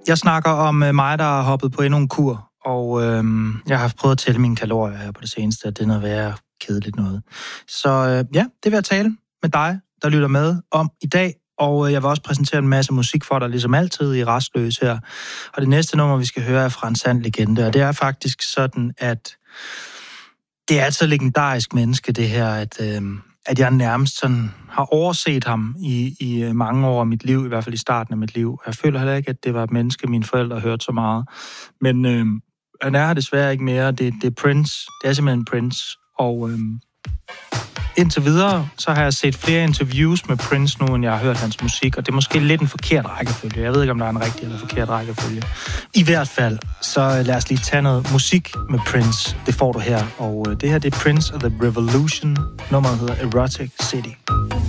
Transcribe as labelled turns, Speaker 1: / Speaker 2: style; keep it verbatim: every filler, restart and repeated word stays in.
Speaker 1: Jeg snakker om øh, mig, der har hoppet på endnu en kur, og øh, jeg har prøvet at tælle mine kalorier her på det seneste, og det er noget værre kedeligt noget. Så øh, ja, det vil jeg tale med dig, der lytter med om i dag, og øh, jeg vil også præsentere en masse musik for dig, ligesom altid i Rastløs her. Og det næste nummer, vi skal høre, er fra en sand legende, og det er faktisk sådan, at det er et så legendarisk menneske, det her, at, øh, at jeg nærmest sådan har overset ham i, i mange år af mit liv, i hvert fald i starten af mit liv. Jeg føler heller ikke, at det var et menneske, mine forældre hørte så meget. Men øh, han er her desværre ikke mere. Det, det er Prince. Det er simpelthen Prince. Og øh, indtil videre, så har jeg set flere interviews med Prince nu, end jeg har hørt hans musik, og det er måske lidt en forkert rækkefølge. Jeg ved ikke, om der er en rigtig eller forkert rækkefølge. I hvert fald, så lad os lige tage noget musik med Prince. Det får du her, og det her det er Prince of the Revolution. Nummeret hedder Erotic City.